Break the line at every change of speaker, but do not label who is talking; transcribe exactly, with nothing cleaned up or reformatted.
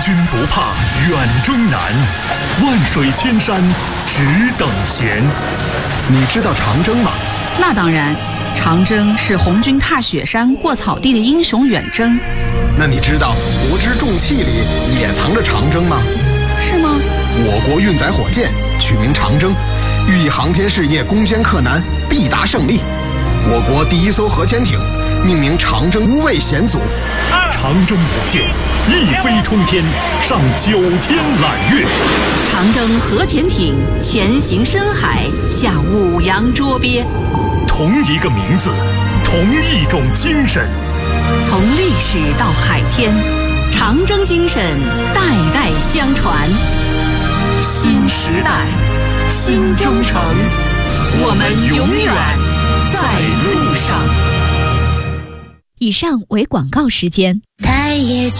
军不怕远征难，万水千山只等闲。你知道长征吗？
那当然，长征是红军踏雪山过草地的英雄远征。
那你知道国之重器里也藏着长征吗？
是吗？
我国运载火箭取名长征，寓意航天事业攻坚克难，必达胜利。我国第一艘核潜艇命名长征无畏险阻。长征火箭一飞冲天，上九天揽月。
长征核潜艇前行深海，下五洋捉鳖。
同一个名字，同一种精神。
从历史到海天，长征精神代代相传。新时代，新征程，我们永远在路上。
以上为广告时间。
待业